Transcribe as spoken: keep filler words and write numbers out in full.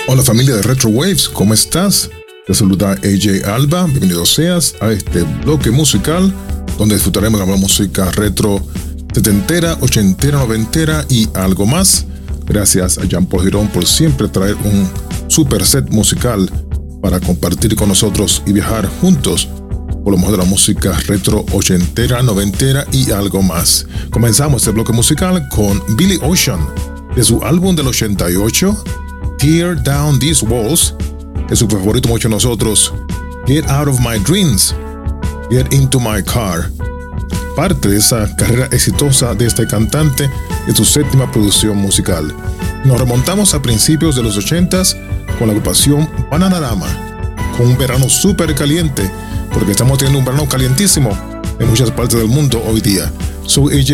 Hola familia de Retro Waves, ¿cómo estás? Te saluda A J Alba, bienvenido seas a este bloque musical donde disfrutaremos de la música retro setentera, ochentera, noventera y algo más. Gracias a Jean Paul Girón por siempre traer un super set musical para compartir con nosotros y viajar juntos por lo mejor de la música retro ochentera, noventera y algo más. Comenzamos este bloque musical con Billy Ocean de su álbum del ochenta y ocho, Tear Down These Walls, que es su favorito mucho de nosotros, Get Out of My Dreams, Get Into My Car. Parte de esa carrera exitosa de este cantante en su séptima producción musical. Nos remontamos a principios de los ochentas con la agrupación Bananarama, con un verano súper caliente, porque estamos teniendo un verano calientísimo en muchas partes del mundo hoy día. Soy A J